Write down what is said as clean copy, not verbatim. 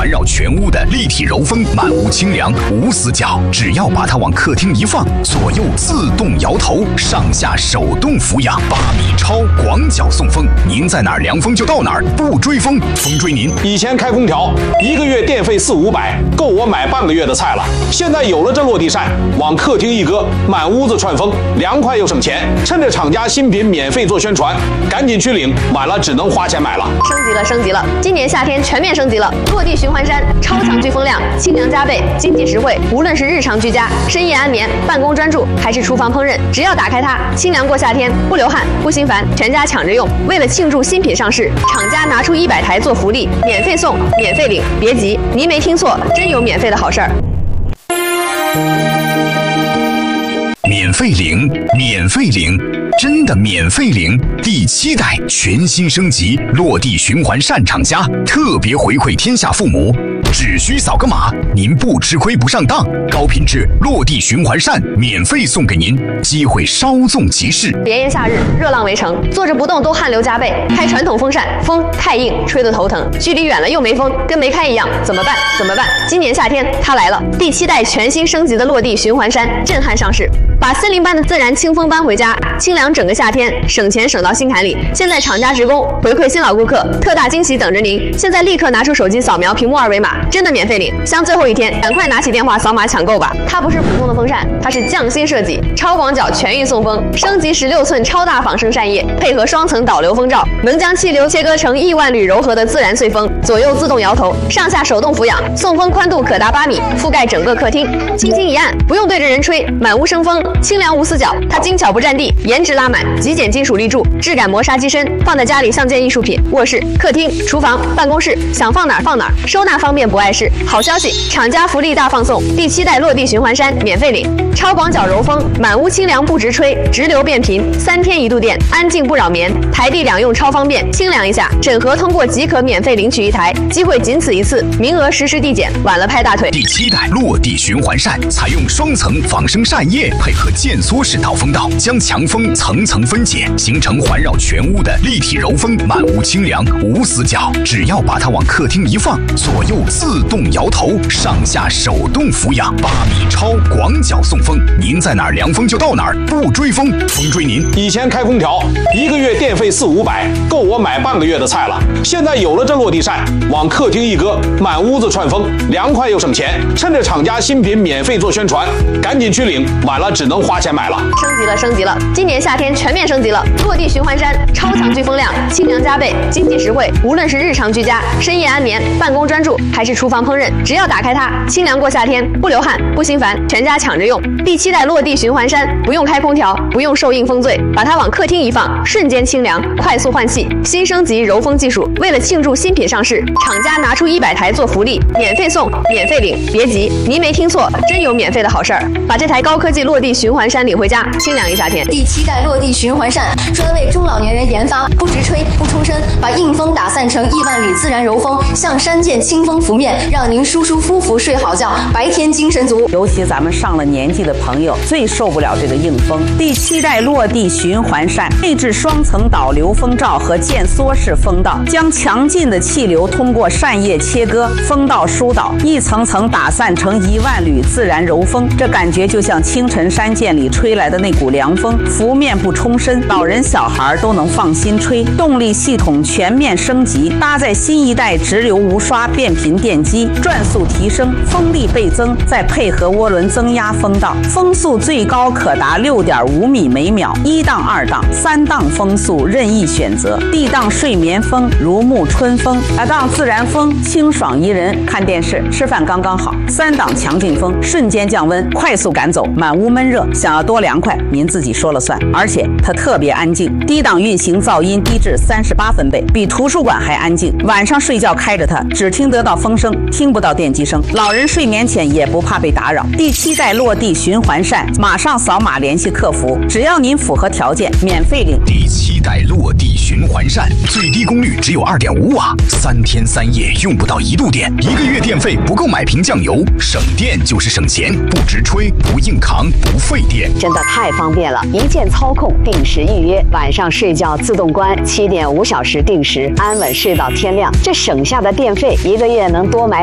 环绕全屋的立体柔风，满屋清凉无死角。只要把它往客厅一放，左右自动摇头，上下手动俯仰，8米超广角送风，您在哪儿凉风就到哪儿，不追风，风追您。 以前开空调1个月电费400-500，够我买半个月的菜了。现在有了这落地扇，往客厅一搁，满屋子串风，凉快又省钱。趁着厂家新品免费做宣传，赶紧去领，晚了只能花钱买了。 升级了！今年夏天全面升级了，落地循环扇超强聚风量，清凉加倍，经济实惠。无论是日常居家、深夜安眠、办公专注，还是厨房烹饪，只要打开它，清凉过夏天，不流汗，不心烦，全家抢着用。为了庆祝新品上市，厂家拿出100台做福利，免费送，免费领。别急，您没听错，真有免费的好事儿。 免费领，免费领，真的免费领！第7代全新升级落地循环扇厂家特别回馈天下父母，只需扫个码，您不吃亏不上当，高品质落地循环扇免费送给您，机会稍纵即逝。 炎炎夏日，热浪围城，坐着不动都汗流浃背，开传统风扇风太硬，吹得头疼，距离远了又没风，跟没开一样，怎么办？今年夏天它来了，第7代全新升级的落地循环扇震撼上市。把森林般的自然清风搬回家，清凉整个夏天，省钱省到心坎里。现在厂家职工回馈新老顾客，特大惊喜等着您！现在立刻拿出手机扫描屏幕2维码，真的免费领！像最后一天，赶快拿起电话扫码抢购吧！它不是普通的风扇，它是匠心设计，超广角全域送风，升级16寸超大仿生扇叶，配合双层导流风罩，能将气流切割成亿万缕柔和的自然碎风，左右自动摇头，上下手动俯仰，送风宽度可达8米，覆盖整个客厅。轻轻一按，不用对着人吹，满屋生风。清凉无死角，它精巧不占地，颜值拉满，极简金属立柱，质感磨砂机身，放在家里像件艺术品。卧室、客厅、厨房、办公室，想放哪儿放哪儿，收纳方便不碍事。好消息，厂家福利大放送，第7代落地循环扇免费领，超广角柔风，满屋清凉不直吹，直流变频，3天1度电，安静不扰眠，台地两用超方便，清凉一下，整盒通过即可免费领取1台，机会仅此一次，名额实时递减，晚了拍大腿。 第7代落地循环扇采用双层仿生扇叶配合渐缩式导风道，将强风层层分解，形成环绕全屋的立体柔风，满屋清凉无死角。只要把它往客厅一放，左右自动摇头，上下手动俯仰，8米超广角送风，您在哪儿凉风就到哪儿，不追风，风追您。 以前开空调1个月电费400-500，够我买半个月的菜了。现在有了这落地扇，往客厅一搁，满屋子串风，凉快又省钱。趁着厂家新品免费做宣传，赶紧去领，晚了只能花钱买了。 升级了！今年夏天全面升级了，落地循环扇超强聚风量，清凉加倍，经济实惠。无论是日常居家、深夜安眠、办公专注，还是厨房烹饪，只要打开它，清凉过夏天，不流汗，不心烦，全家抢着用。第7代落地循环扇不用开空调，不用受硬风醉，把它往客厅一放，瞬间清凉，快速换气。新升级柔风技术，为了庆祝新品上市，厂家拿出100台做福利，免费送，免费领。别急，您没听错，真有免费的好事儿！把这台高科技落地循环扇领回家，清凉一夏天。 第7代落地循环扇专为中老年人研发，不直吹，不冲身，把硬风打散成亿万缕自然柔风，像山涧清风拂面，让您舒舒服服睡好觉，白天精神足。 尤其咱们上了年纪的朋友最受不了这个硬风。第7代落地循环扇配置双层导流风罩和渐缩式风道，将强劲的气流通过扇叶切割，风道疏导，一层层打散成1万缕自然柔风。这感觉就像清晨山涧里吹来的那股凉风，拂面不冲身，老人小孩都能放心吹。动力系统全面升级，搭载新一代直流无刷变频电机，转速提升，风力倍增，再配合涡轮增压风道，风速最高可达6.5米每秒，1档、2档、3档风速任意选择。D 档睡眠风，如沐春风；2档自然风，清爽宜人，看电视、吃饭刚刚好；3档强劲风，瞬间降温，快速赶走满屋闷热。想要多凉快，您自己说了算。而且它特别安静，低档运行噪音低至38分贝，比图书馆还安静。晚上睡觉开着它，只听得到风声，听不到电机声。老人睡眠前也不怕被打扰。第7代落地循环扇，马上扫码联系客服，只要您符合条件，免费领。 第7代落地循环扇最低功率只有2.5瓦，3天3夜用不到1度电，1个月电费不够买瓶酱油，省电就是省钱，不直吹，不硬扛，不费电， 真的太方便了！一键操控，定时预约，晚上睡觉自动关，7.5小时定时，安稳睡到天亮。这省下的电费，1个月能多买